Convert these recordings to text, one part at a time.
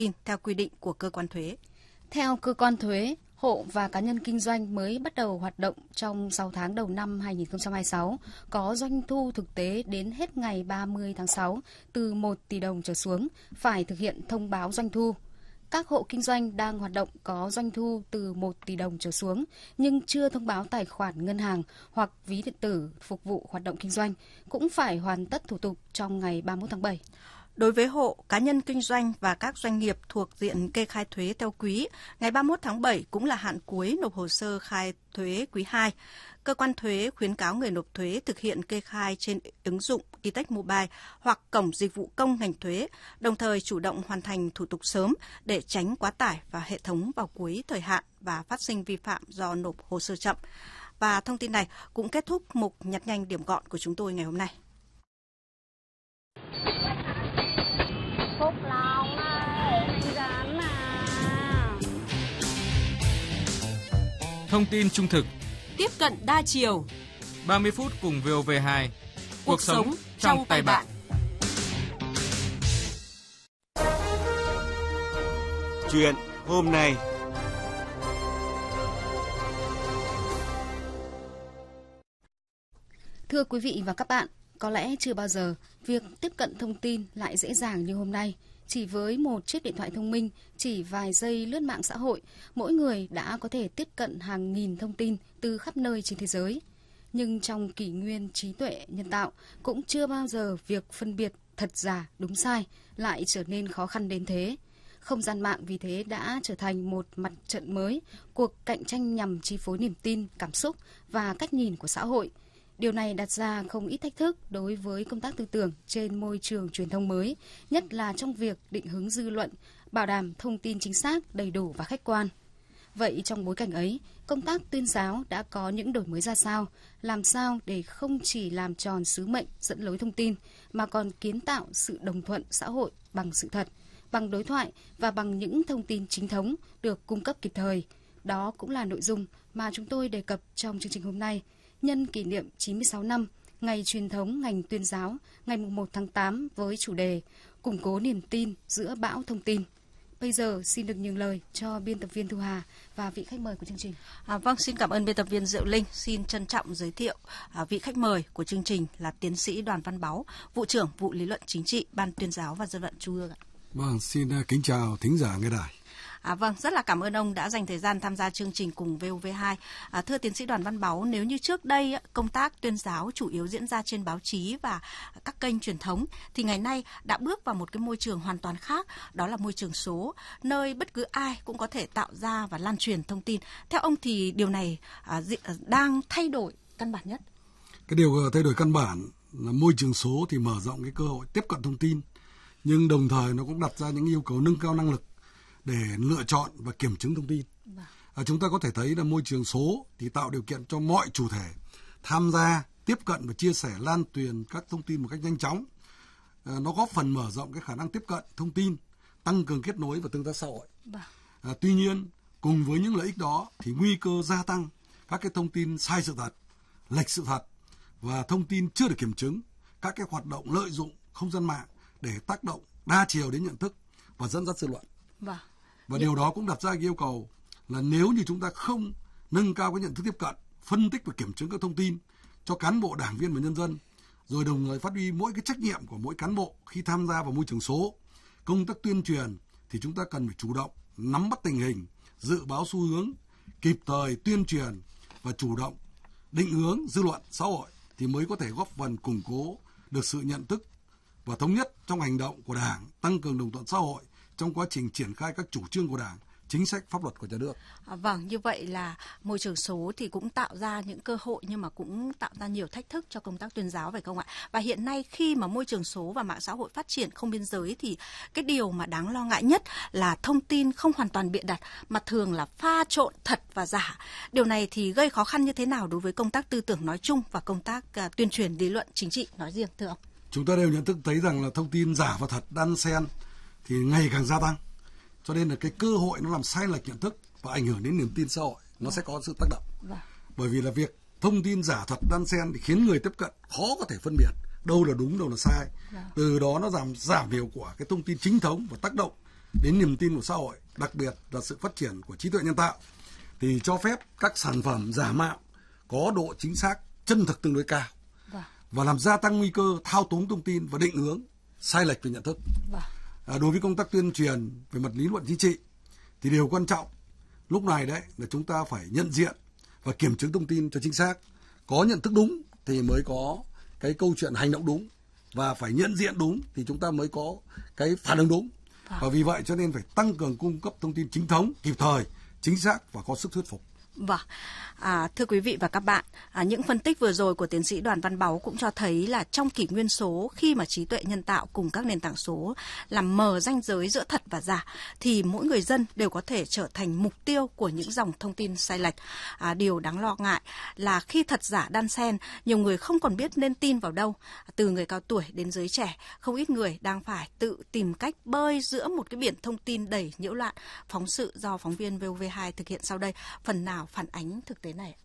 theo quy định của cơ quan thuế. Theo cơ quan thuế, hộ và cá nhân kinh doanh mới bắt đầu hoạt động trong 6 tháng đầu năm 2026 có doanh thu thực tế đến hết ngày 30 tháng 6 từ 1 tỷ đồng trở xuống phải thực hiện thông báo doanh thu. Các hộ kinh doanh đang hoạt động có doanh thu từ 1 tỷ đồng trở xuống nhưng chưa thông báo tài khoản ngân hàng hoặc ví điện tử phục vụ hoạt động kinh doanh cũng phải hoàn tất thủ tục trong ngày 31 tháng 7. Đối với hộ, cá nhân kinh doanh và các doanh nghiệp thuộc diện kê khai thuế theo quý, ngày 31 tháng 7 cũng là hạn cuối nộp hồ sơ khai thuế quý 2. Cơ quan thuế khuyến cáo người nộp thuế thực hiện kê khai trên ứng dụng e-Tax Mobile hoặc cổng dịch vụ công ngành thuế, đồng thời chủ động hoàn thành thủ tục sớm để tránh quá tải vào hệ thống vào cuối thời hạn và phát sinh vi phạm do nộp hồ sơ chậm. Và thông tin này cũng kết thúc mục nhặt nhanh điểm gọn của chúng tôi ngày hôm nay. Phúc Long ơi, anh Rán à. Thông tin trung thực, tiếp cận đa chiều. 30 phút cùng VOV2. Cuộc sống trong tay bạn. Chuyện hôm nay. Thưa quý vị và các bạn, có lẽ chưa bao giờ việc tiếp cận thông tin lại dễ dàng như hôm nay. Chỉ với một chiếc điện thoại thông minh, chỉ vài giây lướt mạng xã hội, mỗi người đã có thể tiếp cận hàng nghìn thông tin từ khắp nơi trên thế giới. Nhưng trong kỷ nguyên trí tuệ nhân tạo, cũng chưa bao giờ việc phân biệt thật giả, đúng sai lại trở nên khó khăn đến thế. Không gian mạng vì thế đã trở thành một mặt trận mới, cuộc cạnh tranh nhằm chi phối niềm tin, cảm xúc và cách nhìn của xã hội. Điều này đặt ra không ít thách thức đối với công tác tư tưởng trên môi trường truyền thông mới, nhất là trong việc định hướng dư luận, bảo đảm thông tin chính xác, đầy đủ và khách quan. Vậy trong bối cảnh ấy, công tác tuyên giáo đã có những đổi mới ra sao? Làm sao để không chỉ làm tròn sứ mệnh dẫn lối thông tin, mà còn kiến tạo sự đồng thuận xã hội bằng sự thật, bằng đối thoại và bằng những thông tin chính thống được cung cấp kịp thời? Đó cũng là nội dung mà chúng tôi đề cập trong chương trình hôm nay, nhân kỷ niệm 96 năm Ngày truyền thống ngành tuyên giáo ngày 1 tháng 8 với chủ đề Củng cố niềm tin giữa bão thông tin. Bây giờ xin được nhường lời cho biên tập viên Thu Hà và vị khách mời của chương trình. Vâng, xin cảm ơn biên tập viên Diệu Linh. Xin trân trọng giới thiệu vị khách mời của chương trình là tiến sĩ Đoàn Văn Báu, vụ trưởng vụ lý luận chính trị, Ban Tuyên giáo và Dân vận Trung ương. Vâng, xin kính chào thính giả nghe đài. Vâng, rất là cảm ơn ông đã dành thời gian tham gia chương trình cùng VOV2. Thưa tiến sĩ Đoàn Văn Báu, nếu như trước đây công tác tuyên giáo chủ yếu diễn ra trên báo chí và các kênh truyền thống, thì ngày nay đã bước vào một cái môi trường hoàn toàn khác, đó là môi trường số, nơi bất cứ ai cũng có thể tạo ra và lan truyền thông tin. Theo ông thì điều này đang thay đổi căn bản nhất? Cái điều thay đổi căn bản là môi trường số thì mở rộng cái cơ hội tiếp cận thông tin, nhưng đồng thời nó cũng đặt ra những yêu cầu nâng cao năng lực để lựa chọn và kiểm chứng thông tin. Chúng ta có thể thấy là môi trường số thì tạo điều kiện cho mọi chủ thể tham gia, tiếp cận và chia sẻ, lan truyền các thông tin một cách nhanh chóng. Nó góp phần mở rộng cái khả năng tiếp cận thông tin, tăng cường kết nối và tương tác xã hội. Tuy nhiên, cùng với những lợi ích đó thì nguy cơ gia tăng các cái thông tin sai sự thật, lệch sự thật và thông tin chưa được kiểm chứng, các cái hoạt động lợi dụng không gian mạng để tác động đa chiều đến nhận thức và dẫn dắt dư luận. Và điều đó cũng đặt ra cái yêu cầu là nếu như chúng ta không nâng cao cái nhận thức tiếp cận, phân tích và kiểm chứng các thông tin cho cán bộ, đảng viên và nhân dân, rồi đồng thời phát huy mỗi cái trách nhiệm của mỗi cán bộ khi tham gia vào môi trường số, công tác tuyên truyền thì chúng ta cần phải chủ động nắm bắt tình hình, dự báo xu hướng, kịp thời tuyên truyền và chủ động định hướng dư luận xã hội thì mới có thể góp phần củng cố được sự nhận thức và thống nhất trong hành động của Đảng, tăng cường đồng thuận xã hội trong quá trình triển khai các chủ trương của Đảng, chính sách pháp luật của nhà nước. Vâng, như vậy là môi trường số thì cũng tạo ra những cơ hội nhưng mà cũng tạo ra nhiều thách thức cho công tác tuyên giáo, phải không ạ? Và hiện nay khi mà môi trường số và mạng xã hội phát triển không biên giới thì cái điều mà đáng lo ngại nhất là thông tin không hoàn toàn bịa đặt mà thường là pha trộn thật và giả. Điều này thì gây khó khăn như thế nào đối với công tác tư tưởng nói chung và công tác tuyên truyền lý luận chính trị nói riêng, thưa ông? Chúng ta đều nhận thức thấy rằng là thông tin giả và thật đan xen thì ngày càng gia tăng. Cho nên là cái cơ hội nó làm sai lệch nhận thức và ảnh hưởng đến niềm tin xã hội, nó sẽ có sự tác động. Bởi vì là việc thông tin giả thật đan xen thì khiến người tiếp cận khó có thể phân biệt đâu là đúng, đâu là sai. Từ đó nó giảm hiệu quả cái thông tin chính thống và tác động đến niềm tin của xã hội, đặc biệt là sự phát triển của trí tuệ nhân tạo, thì cho phép các sản phẩm giả mạo có độ chính xác chân thực tương đối cao và làm gia tăng nguy cơ thao túng thông tin và định hướng sai lệch về nhận thức. Đối với công tác tuyên truyền về mặt lý luận chính trị thì điều quan trọng lúc này đấy là chúng ta phải nhận diện và kiểm chứng thông tin cho chính xác. Có nhận thức đúng thì mới có cái câu chuyện hành động đúng, và phải nhận diện đúng thì chúng ta mới có cái phản ứng đúng. Và vì vậy cho nên phải tăng cường cung cấp thông tin chính thống, kịp thời, chính xác và có sức thuyết phục. Vâng, thưa quý vị và các bạn, những phân tích vừa rồi của tiến sĩ Đoàn Văn Báu cũng cho thấy là trong kỷ nguyên số, khi mà trí tuệ nhân tạo cùng các nền tảng số làm mờ ranh giới giữa thật và giả, thì mỗi người dân đều có thể trở thành mục tiêu của những dòng thông tin sai lệch. Điều đáng lo ngại là khi thật giả đan xen, nhiều người không còn biết nên tin vào đâu. Từ người cao tuổi đến giới trẻ, không ít người đang phải tự tìm cách bơi giữa một cái biển thông tin đầy nhiễu loạn. Phóng sự do phóng viên VOV2 thực hiện sau đây, phần nào phản ánh thực tế này.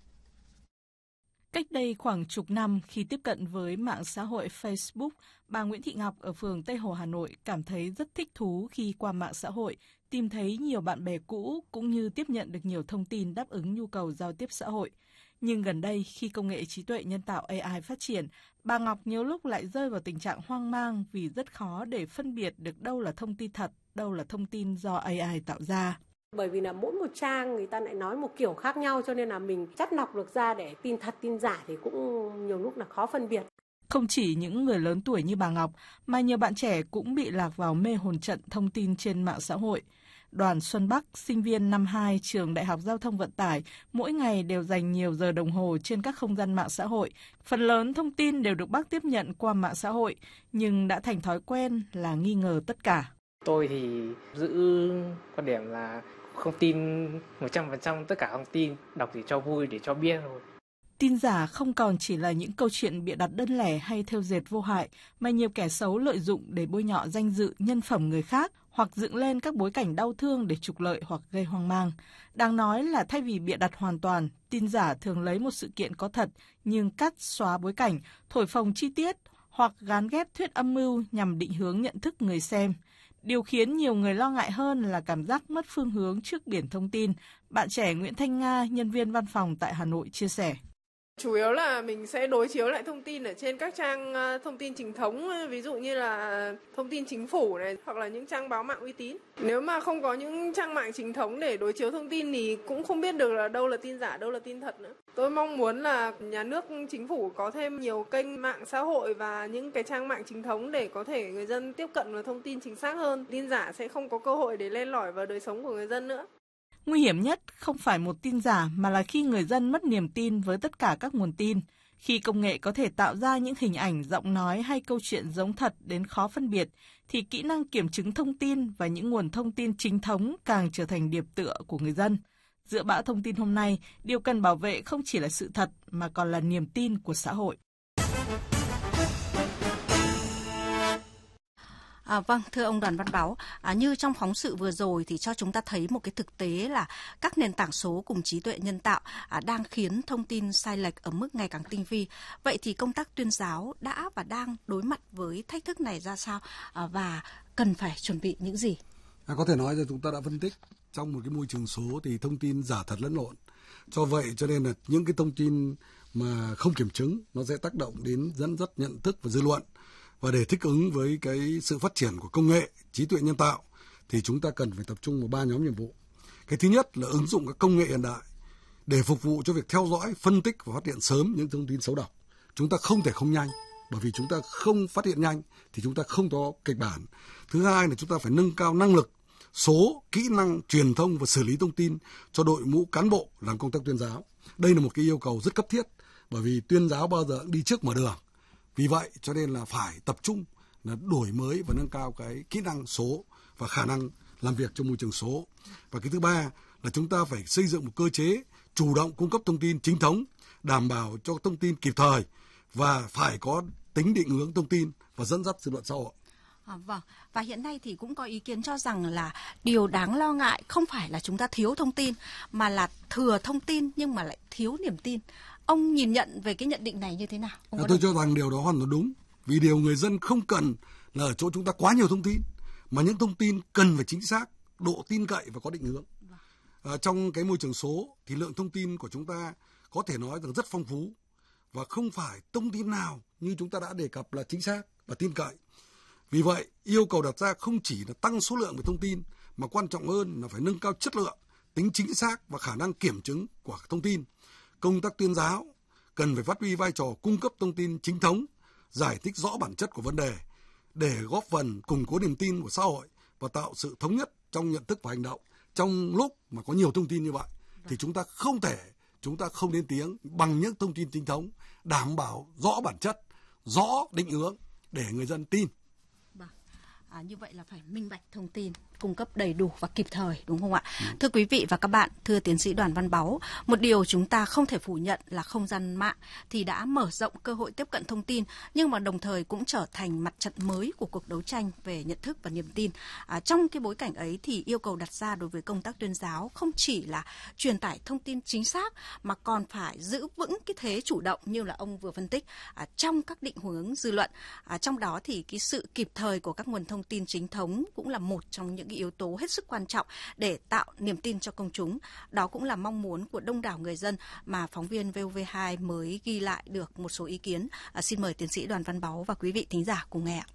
Cách đây khoảng chục năm, khi tiếp cận với mạng xã hội Facebook, bà Nguyễn Thị Ngọc ở phường Tây Hồ, Hà Nội cảm thấy rất thích thú khi qua mạng xã hội tìm thấy nhiều bạn bè cũ cũng như tiếp nhận được nhiều thông tin đáp ứng nhu cầu giao tiếp xã hội. Nhưng gần đây, khi công nghệ trí tuệ nhân tạo AI phát triển, bà Ngọc nhiều lúc lại rơi vào tình trạng hoang mang vì rất khó để phân biệt được đâu là thông tin thật, đâu là thông tin do AI tạo ra. Bởi vì là mỗi một trang người ta lại nói một kiểu khác nhau, cho nên là mình chắt lọc được ra để tin thật tin giả thì cũng nhiều lúc là khó phân biệt. Không chỉ những người lớn tuổi như bà Ngọc, mà nhiều bạn trẻ cũng bị lạc vào mê hồn trận thông tin trên mạng xã hội. Đoàn Xuân Bắc, sinh viên năm 2 trường Đại học Giao thông Vận tải, mỗi ngày đều dành nhiều giờ đồng hồ trên các không gian mạng xã hội. Phần lớn thông tin đều được bác tiếp nhận qua mạng xã hội, nhưng đã thành thói quen là nghi ngờ tất cả. Tôi thì giữ quan điểm là không tin 100% tất cả thông tin, đọc chỉ cho vui để cho biết thôi. Tin giả không còn chỉ là những câu chuyện bịa đặt đơn lẻ hay thêu dệt vô hại, mà nhiều kẻ xấu lợi dụng để bôi nhọ danh dự, nhân phẩm người khác hoặc dựng lên các bối cảnh đau thương để trục lợi hoặc gây hoang mang. Đáng nói là thay vì bịa đặt hoàn toàn, tin giả thường lấy một sự kiện có thật nhưng cắt xóa bối cảnh, thổi phồng chi tiết hoặc gán ghép thuyết âm mưu nhằm định hướng nhận thức người xem. Điều khiến nhiều người lo ngại hơn là cảm giác mất phương hướng trước biển thông tin. Bạn trẻ Nguyễn Thanh Nga, nhân viên văn phòng tại Hà Nội chia sẻ. Chủ yếu là mình sẽ đối chiếu lại thông tin ở trên các trang thông tin chính thống, ví dụ như là thông tin chính phủ này, hoặc là những trang báo mạng uy tín. Nếu mà không có những trang mạng chính thống để đối chiếu thông tin thì cũng không biết được là đâu là tin giả, đâu là tin thật nữa. Tôi mong muốn là nhà nước, chính phủ có thêm nhiều kênh mạng xã hội và những cái trang mạng chính thống để có thể người dân tiếp cận vào thông tin chính xác hơn. Tin giả sẽ không có cơ hội để len lỏi vào đời sống của người dân nữa. Nguy hiểm nhất không phải một tin giả mà là khi người dân mất niềm tin với tất cả các nguồn tin. Khi công nghệ có thể tạo ra những hình ảnh, giọng nói hay câu chuyện giống thật đến khó phân biệt, thì kỹ năng kiểm chứng thông tin và những nguồn thông tin chính thống càng trở thành điểm tựa của người dân. Giữa bão thông tin hôm nay, điều cần bảo vệ không chỉ là sự thật mà còn là niềm tin của xã hội. Vâng, thưa ông Đoàn Văn Báu, như trong phóng sự vừa rồi thì cho chúng ta thấy một cái thực tế là các nền tảng số cùng trí tuệ nhân tạo đang khiến thông tin sai lệch ở mức ngày càng tinh vi. Vậy thì công tác tuyên giáo đã và đang đối mặt với thách thức này ra sao và cần phải chuẩn bị những gì? Có thể nói là chúng ta đã phân tích trong một cái môi trường số thì thông tin giả thật lẫn lộn. Do vậy cho nên là những cái thông tin mà không kiểm chứng nó sẽ tác động đến dẫn dắt nhận thức và dư luận. Và để thích ứng với cái sự phát triển của công nghệ, trí tuệ nhân tạo thì chúng ta cần phải tập trung vào 3 nhóm nhiệm vụ. Cái thứ nhất là ứng dụng các công nghệ hiện đại để phục vụ cho việc theo dõi, phân tích và phát hiện sớm những thông tin xấu độc. Chúng ta không thể không nhanh, bởi vì chúng ta không phát hiện nhanh thì chúng ta không có kịch bản. Thứ hai là chúng ta phải nâng cao năng lực số, kỹ năng truyền thông và xử lý thông tin cho đội ngũ cán bộ làm công tác tuyên giáo. Đây là một cái yêu cầu rất cấp thiết, bởi vì tuyên giáo bao giờ cũng đi trước mở đường. Vì vậy cho nên là phải tập trung là đổi mới và nâng cao cái kỹ năng số và khả năng làm việc trong môi trường số. Và cái thứ ba là chúng ta phải xây dựng một cơ chế chủ động cung cấp thông tin chính thống, đảm bảo cho thông tin kịp thời và phải có tính định hướng thông tin và dẫn dắt dư luận xã hội. Vâng, và hiện nay thì cũng có ý kiến cho rằng là điều đáng lo ngại không phải là chúng ta thiếu thông tin mà là thừa thông tin nhưng mà lại thiếu niềm tin. Ông nhìn nhận về cái nhận định này như thế nào? Tôi cho rằng điều đó hoàn toàn đúng. Vì điều người dân không cần là ở chỗ chúng ta quá nhiều thông tin, mà những thông tin cần phải chính xác, độ tin cậy và có định hướng. Trong cái môi trường số thì lượng thông tin của chúng ta có thể nói rằng rất phong phú và không phải thông tin nào như chúng ta đã đề cập là chính xác và tin cậy. Vì vậy, yêu cầu đặt ra không chỉ là tăng số lượng về thông tin mà quan trọng hơn là phải nâng cao chất lượng, tính chính xác và khả năng kiểm chứng của thông tin. Công tác tuyên giáo cần phải phát huy vai trò cung cấp thông tin chính thống, giải thích rõ bản chất của vấn đề để góp phần củng cố niềm tin của xã hội và tạo sự thống nhất trong nhận thức và hành động. Trong lúc mà có nhiều thông tin như vậy thì chúng ta không lên tiếng bằng những thông tin chính thống, đảm bảo rõ bản chất, rõ định hướng để người dân tin. Như vậy là phải minh bạch thông tin, cung cấp đầy đủ và kịp thời, đúng không ạ? Thưa quý vị và các bạn, thưa tiến sĩ Đoàn Văn Báu, một điều chúng ta không thể phủ nhận là không gian mạng thì đã mở rộng cơ hội tiếp cận thông tin, nhưng mà đồng thời cũng trở thành mặt trận mới của cuộc đấu tranh về nhận thức và niềm tin. Trong cái bối cảnh ấy thì yêu cầu đặt ra đối với công tác tuyên giáo không chỉ là truyền tải thông tin chính xác mà còn phải giữ vững cái thế chủ động như là ông vừa phân tích trong các định hướng dư luận. Trong đó thì cái sự kịp thời của các nguồn thông tin chính thống cũng là một trong những cái yếu tố hết sức quan trọng để tạo niềm tin cho công chúng. Đó cũng là mong muốn của đông đảo người dân mà phóng viên VOV2 mới ghi lại được một số ý kiến. Xin mời tiến sĩ Đoàn Văn Báu và quý vị thính giả cùng nghe ạ.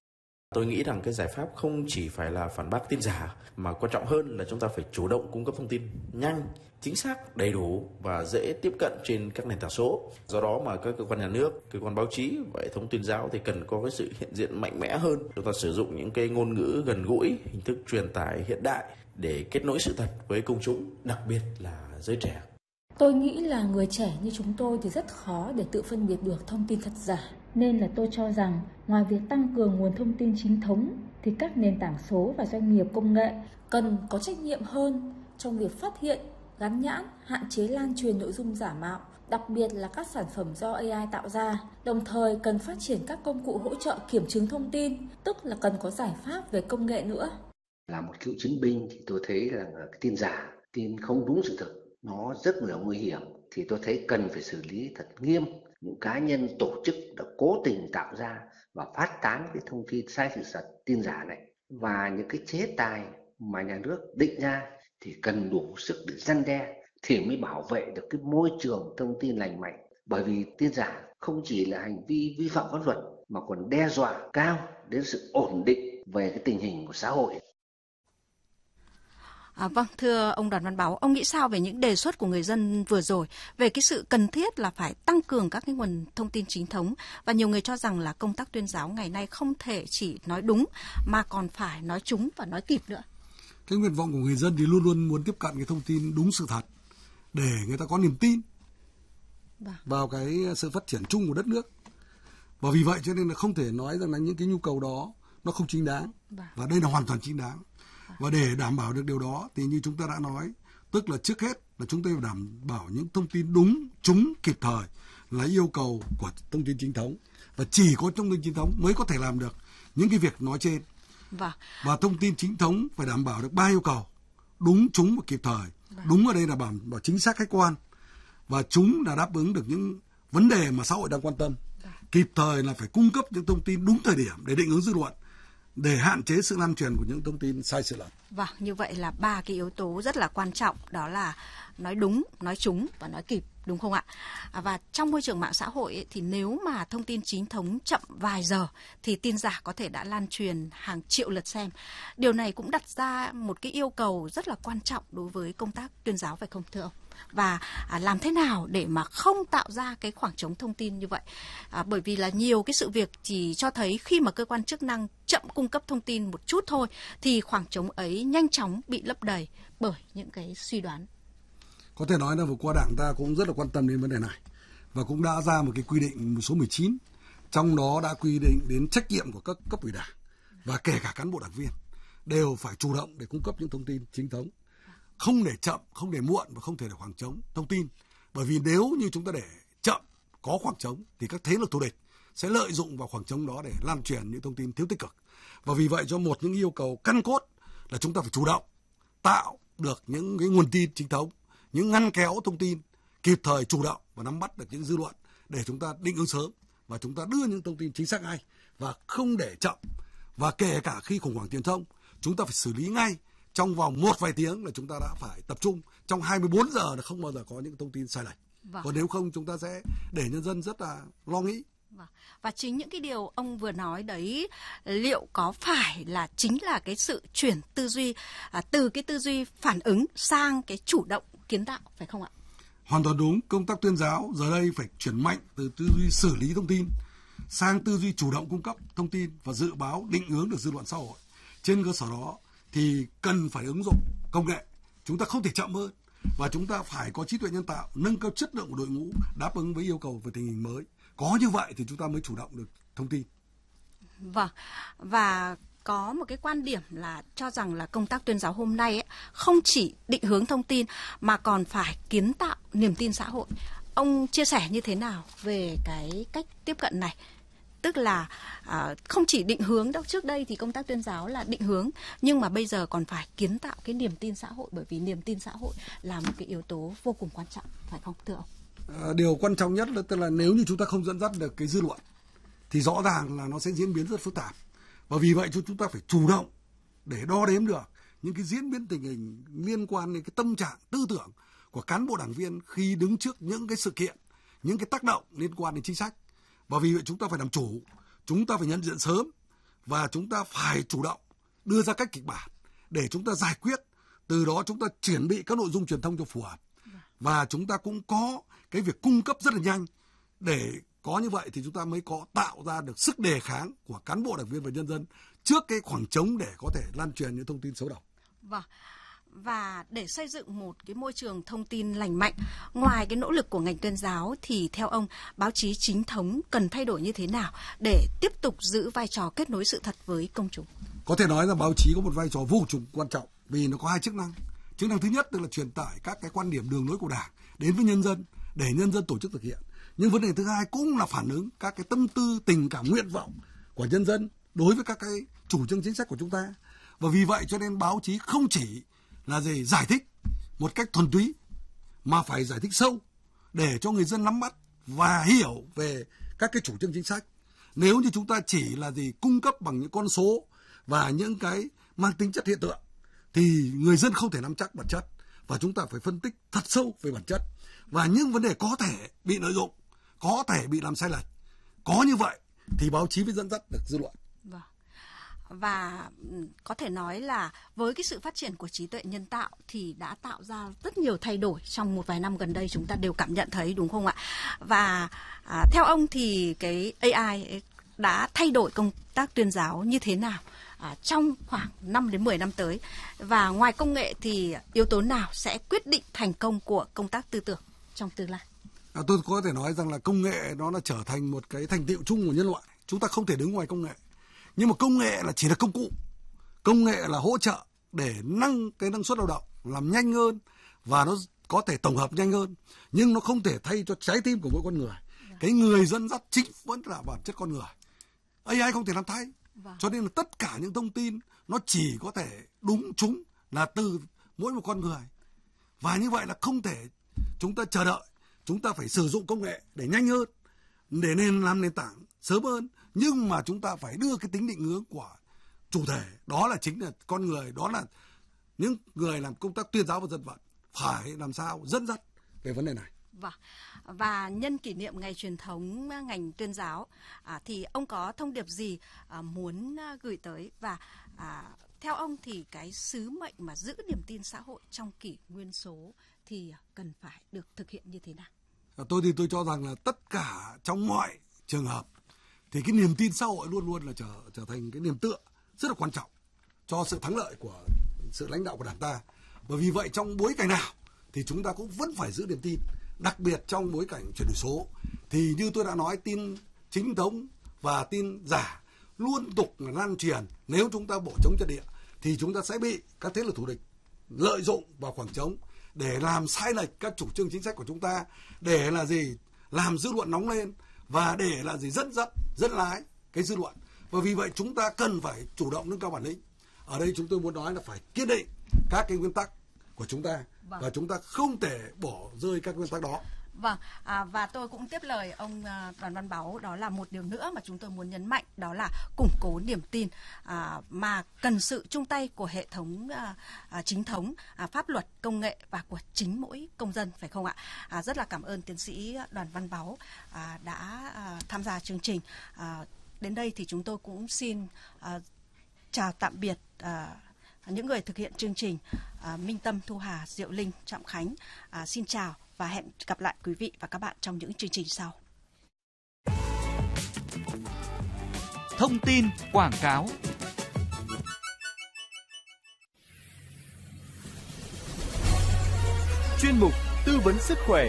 Tôi nghĩ rằng cái giải pháp không chỉ phải là phản bác tin giả mà quan trọng hơn là chúng ta phải chủ động cung cấp thông tin nhanh, chính xác, đầy đủ và dễ tiếp cận trên các nền tảng số. Do đó mà các cơ quan nhà nước, cơ quan báo chí và hệ thống tuyên giáo thì cần có cái sự hiện diện mạnh mẽ hơn. Chúng ta sử dụng những cái ngôn ngữ gần gũi, hình thức truyền tải hiện đại để kết nối sự thật với công chúng, đặc biệt là giới trẻ. Tôi nghĩ là người trẻ như chúng tôi thì rất khó để tự phân biệt được thông tin thật giả. Nên là tôi cho rằng ngoài việc tăng cường nguồn thông tin chính thống thì các nền tảng số và doanh nghiệp công nghệ cần có trách nhiệm hơn trong việc phát hiện, gắn nhãn, hạn chế lan truyền nội dung giả mạo, đặc biệt là các sản phẩm do AI tạo ra. Đồng thời cần phát triển các công cụ hỗ trợ kiểm chứng thông tin, tức là cần có giải pháp về công nghệ nữa. Là một cựu chiến binh thì tôi thấy là cái tin giả, tin không đúng sự thật, nó rất là nguy hiểm. Thì tôi thấy cần phải xử lý thật nghiêm những cá nhân, tổ chức đã cố tình tạo ra và phát tán cái thông tin sai sự thật, tin giả này. Và những cái chế tài mà nhà nước định ra thì cần đủ sức để răn đe thì mới bảo vệ được cái môi trường thông tin lành mạnh. Bởi vì tin giả không chỉ là hành vi vi phạm pháp luật mà còn đe dọa cao đến sự ổn định về cái tình hình của xã hội. Vâng, thưa ông Đoàn Văn Báu, ông nghĩ sao về những đề xuất của người dân vừa rồi về cái sự cần thiết là phải tăng cường các cái nguồn thông tin chính thống, và nhiều người cho rằng là công tác tuyên giáo ngày nay không thể chỉ nói đúng mà còn phải nói trúng và nói kịp nữa. Cái nguyện vọng của người dân thì luôn luôn muốn tiếp cận cái thông tin đúng sự thật để người ta có niềm tin vào cái sự phát triển chung của đất nước. Và vì vậy cho nên là không thể nói rằng là những cái nhu cầu đó nó không chính đáng, và đây là hoàn toàn chính đáng. Và để đảm bảo được điều đó thì như chúng ta đã nói, tức là trước hết là chúng ta phải đảm bảo những thông tin đúng, trúng, kịp thời là yêu cầu của thông tin chính thống. Và chỉ có thông tin chính thống mới có thể làm được những cái việc nói trên. Và thông tin chính thống phải đảm bảo được 3 yêu cầu: đúng, trúng và kịp thời. Đúng ở đây là bảo chính xác, khách quan, và trúng là đáp ứng được những vấn đề mà xã hội đang quan tâm. Kịp thời là phải cung cấp những thông tin đúng thời điểm để định hướng dư luận, để hạn chế sự lan truyền của những thông tin sai sự thật. Vâng, như vậy là 3 cái yếu tố rất là quan trọng, đó là nói đúng, nói trúng và nói kịp, đúng không ạ? Và trong môi trường mạng xã hội ấy, thì nếu mà thông tin chính thống chậm vài giờ thì tin giả có thể đã lan truyền hàng triệu lượt xem. Điều này cũng đặt ra một cái yêu cầu rất là quan trọng đối với công tác tuyên giáo, phải không thưa ông? Và làm thế nào để mà không tạo ra cái khoảng trống thông tin như vậy? Bởi vì là nhiều cái sự việc chỉ cho thấy khi mà cơ quan chức năng chậm cung cấp thông tin một chút thôi thì khoảng trống ấy nhanh chóng bị lấp đầy bởi những cái suy đoán. Có thể nói là vừa qua Đảng ta cũng rất là quan tâm đến vấn đề này và cũng đã ra một cái quy định số 19, trong đó đã quy định đến trách nhiệm của các cấp ủy Đảng và kể cả cán bộ đảng viên đều phải chủ động để cung cấp những thông tin chính thống, không để chậm, không để muộn và không thể để khoảng trống thông tin. Bởi vì nếu như chúng ta để chậm, có khoảng trống thì các thế lực thù địch sẽ lợi dụng vào khoảng trống đó để lan truyền những thông tin thiếu tích cực. Và vì vậy cho một những yêu cầu căn cốt là chúng ta phải chủ động tạo được những cái nguồn tin chính thống, những ngăn kéo thông tin kịp thời, chủ động và nắm bắt được những dư luận để chúng ta định hướng sớm và chúng ta đưa những thông tin chính xác ngay và không để chậm Và kể cả khi khủng hoảng truyền thông, chúng ta phải xử lý ngay trong vòng một vài tiếng là chúng ta đã phải tập trung. Trong 24 giờ là không bao giờ có những thông tin sai lệch. Còn nếu không chúng ta sẽ để nhân dân rất là lo nghĩ. Và chính những cái điều ông vừa nói đấy, liệu có phải là chính là cái sự chuyển tư duy từ cái tư duy phản ứng sang cái chủ động kiến tạo, phải không ạ? Hoàn toàn đúng. Công tác tuyên giáo giờ đây phải chuyển mạnh từ tư duy xử lý thông tin sang tư duy chủ động cung cấp thông tin và dự báo định hướng được dư luận xã hội. Trên cơ sở đó thì cần phải ứng dụng công nghệ. Chúng ta không thể chậm hơn và chúng ta phải có trí tuệ nhân tạo, nâng cao chất lượng của đội ngũ đáp ứng với yêu cầu về tình hình mới. Có như vậy thì chúng ta mới chủ động được thông tin. Vâng, và có một cái quan điểm là cho rằng là công tác tuyên giáo hôm nay ấy, không chỉ định hướng thông tin mà còn phải kiến tạo niềm tin xã hội. Ông chia sẻ như thế nào về cái cách tiếp cận này? Tức là không chỉ định hướng đâu, trước đây thì công tác tuyên giáo là định hướng, nhưng mà bây giờ còn phải kiến tạo cái niềm tin xã hội, bởi vì niềm tin xã hội là một cái yếu tố vô cùng quan trọng, phải không thưa ông? Điều quan trọng nhất là tức là nếu như chúng ta không dẫn dắt được cái dư luận thì rõ ràng là nó sẽ diễn biến rất phức tạp. Và vì vậy chúng ta phải chủ động để đo đếm được những cái diễn biến tình hình liên quan đến cái tâm trạng, tư tưởng của cán bộ đảng viên khi đứng trước những cái sự kiện, những cái tác động liên quan đến chính sách. Và vì vậy chúng ta phải làm chủ, chúng ta phải nhận diện sớm và chúng ta phải chủ động đưa ra các kịch bản để chúng ta giải quyết. Từ đó chúng ta chuẩn bị các nội dung truyền thông cho phù hợp. Và chúng ta cũng có cái việc cung cấp rất là nhanh, để có như vậy thì chúng ta mới có tạo ra được sức đề kháng của cán bộ đảng viên và nhân dân trước cái khoảng trống để có thể lan truyền những thông tin xấu độc. Vâng. Và để xây dựng một cái môi trường thông tin lành mạnh, ngoài cái nỗ lực của ngành tuyên giáo thì theo ông, báo chí chính thống cần thay đổi như thế nào để tiếp tục giữ vai trò kết nối sự thật với công chúng? Có thể nói là báo chí có một vai trò vô cùng quan trọng vì nó có hai chức năng. Chức năng thứ nhất tức là truyền tải các cái quan điểm đường lối của Đảng đến với nhân dân để nhân dân tổ chức thực hiện. Nhưng vấn đề thứ hai cũng là phản ứng các cái tâm tư, tình cảm, nguyện vọng của nhân dân đối với các cái chủ trương chính sách của chúng ta. Và vì vậy cho nên báo chí không chỉ là gì giải thích một cách thuần túy mà phải giải thích sâu để cho người dân nắm bắt và hiểu về các cái chủ trương chính sách. Nếu như chúng ta chỉ là gì cung cấp bằng những con số và những cái mang tính chất hiện tượng thì người dân không thể nắm chắc bản chất, và chúng ta phải phân tích thật sâu về bản chất và những vấn đề có thể bị lợi dụng, có thể bị làm sai lệch. Có như vậy thì báo chí mới dẫn dắt được dư luận. Vâng. Và có thể nói là với cái sự phát triển của trí tuệ nhân tạo thì đã tạo ra rất nhiều thay đổi trong một vài năm gần đây, chúng ta đều cảm nhận thấy, đúng không ạ? Và theo ông thì cái AI đã thay đổi công tác tuyên giáo như thế nào trong khoảng 5 đến 10 năm tới? Và ngoài công nghệ thì yếu tố nào sẽ quyết định thành công của công tác tư tưởng trong tương lai? Tôi có thể nói rằng là công nghệ nó là trở thành một cái thành tựu chung của nhân loại. Chúng ta không thể đứng ngoài công nghệ. Nhưng mà công nghệ là chỉ là công cụ. Công nghệ là hỗ trợ để nâng cái năng suất lao động, làm nhanh hơn và nó có thể tổng hợp nhanh hơn. Nhưng nó không thể thay cho trái tim của mỗi con người. Cái người dẫn dắt chính vẫn là bản chất con người. AI không thể làm thay. Cho nên là tất cả những thông tin nó chỉ có thể đúng trúng là từ mỗi một con người. Và như vậy là không thể chúng ta chờ đợi. Chúng ta phải sử dụng công nghệ để nhanh hơn, để nên làm nền tảng sớm hơn. Nhưng mà chúng ta phải đưa cái tính định hướng của chủ thể, đó là chính là con người, đó là những người làm công tác tuyên giáo và dân vận, phải làm sao dẫn dắt về vấn đề này. Và nhân kỷ niệm ngày truyền thống ngành tuyên giáo thì ông có thông điệp gì muốn gửi tới, và theo ông thì cái sứ mệnh mà giữ niềm tin xã hội trong kỷ nguyên số thì cần phải được thực hiện như thế nào? Tôi cho rằng là tất cả trong mọi trường hợp thì cái niềm tin xã hội luôn luôn là trở thành cái niềm tựa rất là quan trọng cho sự thắng lợi của sự lãnh đạo của Đảng ta. Bởi vì vậy trong bối cảnh nào thì chúng ta cũng vẫn phải giữ niềm tin, đặc biệt trong bối cảnh chuyển đổi số. Thì như tôi đã nói, tin chính thống và tin giả luôn tục lan truyền. Nếu chúng ta bỏ trống trận địa thì chúng ta sẽ bị các thế lực thù địch lợi dụng vào khoảng trống để làm sai lệch các chủ trương chính sách của chúng ta, để là gì làm dư luận nóng lên và để là gì dẫn lái cái dư luận. Và vì vậy chúng ta cần phải chủ động nâng cao bản lĩnh. Ở đây chúng tôi muốn nói là phải kiên định các cái nguyên tắc của chúng ta và chúng ta không thể bỏ rơi các nguyên tắc đó. Vâng, và tôi cũng tiếp lời ông Đoàn Văn Báu, đó là một điều nữa mà chúng tôi muốn nhấn mạnh, đó là củng cố niềm tin mà cần sự chung tay của hệ thống chính thống, pháp luật, công nghệ và của chính mỗi công dân, phải không ạ? Rất là cảm ơn tiến sĩ Đoàn Văn Báu đã tham gia chương trình. Đến đây thì chúng tôi cũng xin chào tạm biệt những người thực hiện chương trình, Minh Tâm, Thu Hà, Diệu Linh, Trọng Khánh. Xin chào và hẹn gặp lại quý vị và các bạn trong những chương trình sau. Thông tin quảng cáo. Chuyên mục tư vấn sức khỏe.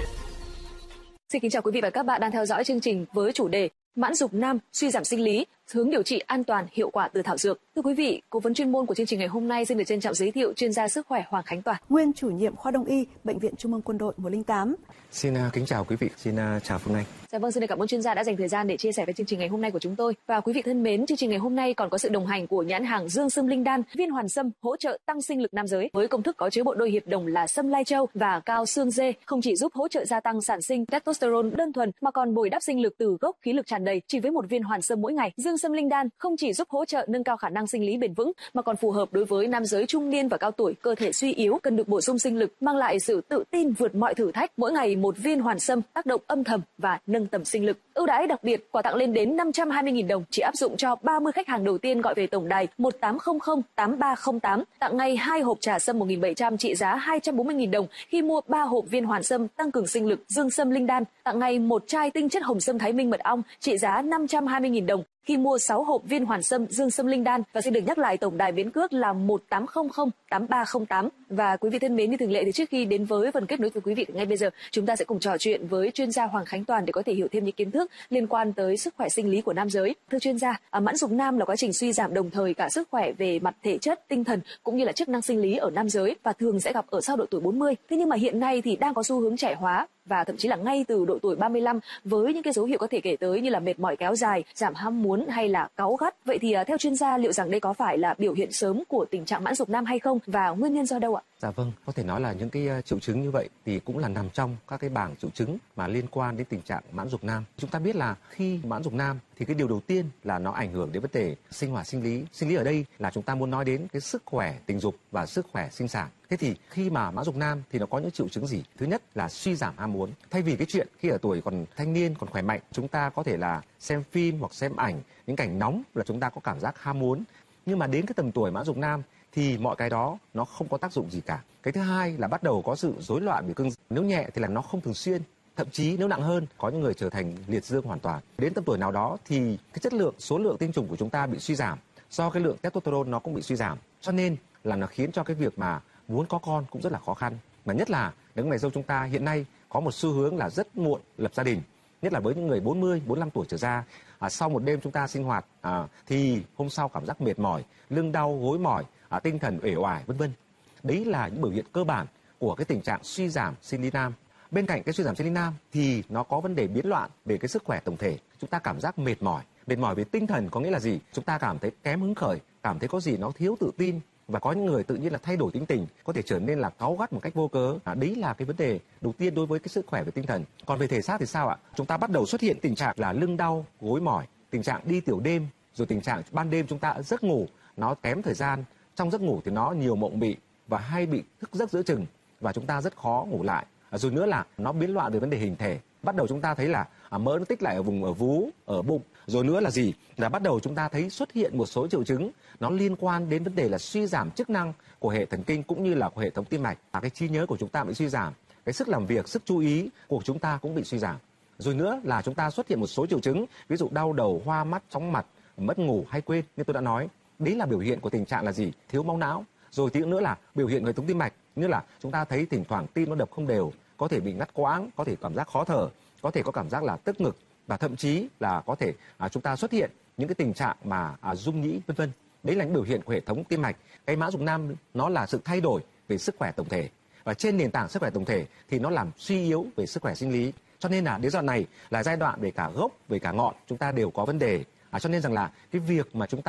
Xin kính chào quý vị và các bạn đang theo dõi chương trình với chủ đề Mãn dục nam, suy giảm sinh lý, hướng điều trị an toàn, hiệu quả từ thảo dược. Thưa quý vị, cố vấn chuyên môn của chương trình ngày hôm nay xin được trân trọng giới thiệu chuyên gia sức khỏe Hoàng Khánh Toàn, nguyên chủ nhiệm khoa Đông y, Bệnh viện Trung ương Quân đội 108. Xin kính chào quý vị, xin chào Phương Anh. Dạ vâng, xin cảm ơn chuyên gia đã dành thời gian để chia sẻ với chương trình ngày hôm nay của chúng tôi. Và quý vị thân mến, chương trình ngày hôm nay còn có sự đồng hành của nhãn hàng Dương Sâm Linh Đan, viên hoàn sâm hỗ trợ tăng sinh lực nam giới với công thức có chứa bộ đôi hiệp đồng là sâm lai châu và cao xương dê, không chỉ giúp hỗ trợ gia tăng sản sinh testosterone đơn thuần mà còn bồi đắp sinh lực từ gốc, khí lực tràn đầy chỉ với một viên hoàn sâm mỗi ngày. Dương Sâm Linh Đan không chỉ giúp hỗ trợ nâng cao khả năng sinh lý bền vững mà còn phù hợp đối với nam giới trung niên và cao tuổi, cơ thể suy yếu cần được bổ sung sinh lực, mang lại sự tự tin vượt mọi thử thách. Mỗi ngày một viên hoàn sâm tác động âm thầm và nâng tầm sinh lực. Ưu đãi đặc biệt, quà tặng lên đến 520.000 đồng chỉ áp dụng cho 30 khách hàng đầu tiên gọi về tổng đài 1800 8308, tặng ngay 2 hộp trà sâm 1.700 trị giá 240.000 đồng khi mua 3 hộp viên hoàn sâm tăng cường sinh lực Dương Sâm Linh Đan, tặng ngay 1 chai tinh chất hồng sâm Thái Minh mật ong trị giá 520.000 đồng khi mua 6 hộp viên hoàn sâm Dương Sâm Linh Đan. Và xin được nhắc lại tổng đài biến cước là 1800 8308. Và quý vị thân mến, như thường lệ thì trước khi đến với phần kết nối với quý vị ngay bây giờ, chúng ta sẽ cùng trò chuyện với chuyên gia Hoàng Khánh Toàn để có thể hiểu thêm những kiến thức liên quan tới sức khỏe sinh lý của nam giới. Thưa chuyên gia, mãn dục nam là quá trình suy giảm đồng thời cả sức khỏe về mặt thể chất, tinh thần cũng như là chức năng sinh lý ở nam giới và thường sẽ gặp ở sau độ tuổi 40. Thế nhưng mà hiện nay thì đang có xu hướng trẻ hóa và thậm chí là ngay từ độ tuổi 35 với những cái dấu hiệu có thể kể tới như là mệt mỏi kéo dài, giảm ham muốn hay là cáu gắt. Vậy thì theo chuyên gia, liệu rằng đây có phải là biểu hiện sớm của tình trạng mãn dục nam hay không và nguyên nhân do đâu ạ? Dạ vâng, có thể nói là những cái triệu chứng như vậy thì cũng là nằm trong các cái bảng triệu chứng mà liên quan đến tình trạng mãn dục nam. Chúng ta biết là khi mãn dục nam thì cái điều đầu tiên là nó ảnh hưởng đến vấn đề sinh hoạt sinh lý. Sinh lý ở đây là chúng ta muốn nói đến cái sức khỏe tình dục và sức khỏe sinh sản. Thế thì khi mà mãn dục nam thì nó có những triệu chứng gì? Thứ nhất là suy giảm ham muốn. Thay vì cái chuyện khi ở tuổi còn thanh niên, còn khỏe mạnh, chúng ta có thể là xem phim hoặc xem ảnh, những cảnh nóng là chúng ta có cảm giác ham muốn. Nhưng mà đến cái tầm tuổi mãn dục nam thì mọi cái đó nó không có tác dụng gì cả. Cái thứ hai là bắt đầu có sự rối loạn về cương. Nếu nhẹ thì là nó không thường xuyên. Thậm chí nếu nặng hơn, có những người trở thành liệt dương hoàn toàn. Đến tầm tuổi nào đó thì cái chất lượng, số lượng tinh trùng của chúng ta bị suy giảm. Do cái lượng testosterone nó cũng bị suy giảm. Cho nên là nó khiến cho cái việc mà muốn có con cũng rất là khó khăn. Mà nhất là những người dâu chúng ta hiện nay có một xu hướng là rất muộn lập gia đình. Nhất là với những người 40, 45 tuổi trở ra. Sau một đêm chúng ta sinh hoạt thì hôm sau cảm giác mệt mỏi, lưng đau, gối mỏi, tinh thần uể oải, vân vân. Đấy là những biểu hiện cơ bản của cái tình trạng suy giảm sinh lý nam. Bên cạnh cái suy giảm sinh lý nam thì nó có vấn đề biến loạn về cái sức khỏe tổng thể. Chúng ta cảm giác mệt mỏi về tinh thần có nghĩa là gì? Chúng ta cảm thấy kém hứng khởi, cảm thấy có gì nó thiếu tự tin. Và có những người tự nhiên là thay đổi tính tình, có thể trở nên là cáu gắt một cách vô cớ. Đấy là cái vấn đề đầu tiên đối với cái sức khỏe về tinh thần. Còn về thể xác thì sao ạ? Chúng ta bắt đầu xuất hiện tình trạng là lưng đau, gối mỏi, tình trạng đi tiểu đêm, rồi tình trạng ban đêm chúng ta giấc ngủ nó kém thời gian, trong giấc ngủ thì nó nhiều mộng mị và hay bị thức giấc giữa chừng và chúng ta rất khó ngủ lại. Rồi nữa là nó biến loạn về vấn đề hình thể. Bắt đầu chúng ta thấy là mỡ nó tích lại ở vùng ở vú, ở bụng. Rồi nữa là gì? Là bắt đầu chúng ta thấy xuất hiện một số triệu chứng nó liên quan đến vấn đề là suy giảm chức năng của hệ thần kinh cũng như là của hệ thống tim mạch. Cái trí nhớ của chúng ta bị suy giảm, cái sức làm việc, sức chú ý của chúng ta cũng bị suy giảm. Rồi nữa là chúng ta xuất hiện một số triệu chứng, ví dụ đau đầu, hoa mắt, chóng mặt, mất ngủ hay quên như tôi đã nói. Đấy là biểu hiện của tình trạng là gì? Thiếu máu não. Rồi tí nữa là biểu hiện hệ thống tim mạch, như là chúng ta thấy thỉnh thoảng tim nó đập không đều, có thể bị ngắt quãng, có thể cảm giác khó thở, có thể có cảm giác là tức ngực và thậm chí là có thể chúng ta xuất hiện những cái tình trạng mà rung nhĩ vân vân. Đấy là những biểu hiện của hệ thống tim mạch. Cái mãn dục nam nó là sự thay đổi về sức khỏe tổng thể và trên nền tảng sức khỏe tổng thể thì nó làm suy yếu về sức khỏe sinh lý. Cho nên là đến giai đoạn này là giai đoạn về cả gốc về cả ngọn chúng ta đều có vấn đề. Cho nên rằng là cái việc mà chúng ta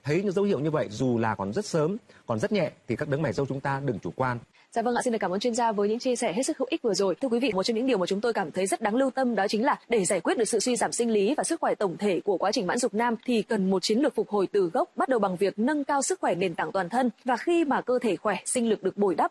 thấy những dấu hiệu như vậy, dù là còn rất sớm, còn rất nhẹ, thì các đấng mày râu chúng ta đừng chủ quan. Dạ vâng ạ, xin được cảm ơn chuyên gia với những chia sẻ hết sức hữu ích vừa rồi. Thưa quý vị, một trong những điều mà chúng tôi cảm thấy rất đáng lưu tâm đó chính là để giải quyết được sự suy giảm sinh lý và sức khỏe tổng thể của quá trình mãn dục nam thì cần một chiến lược phục hồi từ gốc, bắt đầu bằng việc nâng cao sức khỏe nền tảng toàn thân, và khi mà cơ thể khỏe, sinh lực được bồi đắp